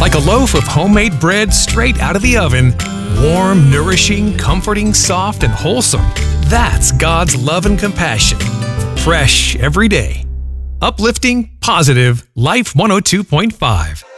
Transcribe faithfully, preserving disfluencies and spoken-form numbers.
like a loaf of homemade bread straight out of the oven. Warm, nourishing, comforting, soft, and wholesome. That's God's love and compassion. Fresh every day. Uplifting, positive, Life one oh two point five.